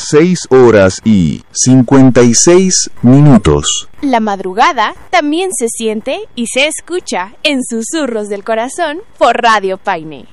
6:56. La madrugada también se siente y se escucha en Susurros del Corazón por Radio Paine.